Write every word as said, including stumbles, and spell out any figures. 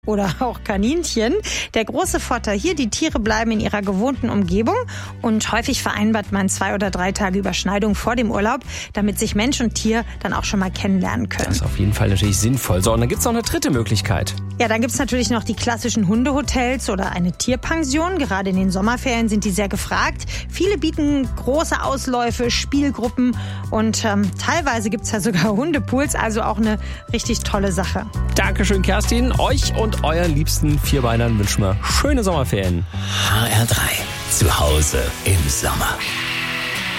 oder auch Kaninchen. Der große Vorteil hier, die Tiere bleiben in ihrer gewohnten Umgebung und häufig vereinbart man zwei oder drei Tage Überschneidung vor dem Urlaub, damit sich Mensch und Tier dann auch schon mal kennenlernen können. Das ist auf jeden Fall natürlich sinnvoll. So, und dann gibt's noch eine dritte Möglichkeit. Ja, dann gibt's natürlich noch die klassischen Hundehotels oder eine Tierpension. Gerade in den Sommerferien sind die sehr gefragt. Viele bieten große Ausläufe, Spielgruppen und ähm, teilweise gibt's ja sogar Hundepools, also auch eine richtig tolle Sache. Dankeschön, Kerstin. Euch und euren liebsten Vierbeinern wünschen wir schöne Sommerferien. H R drei. Zu Hause im Sommer.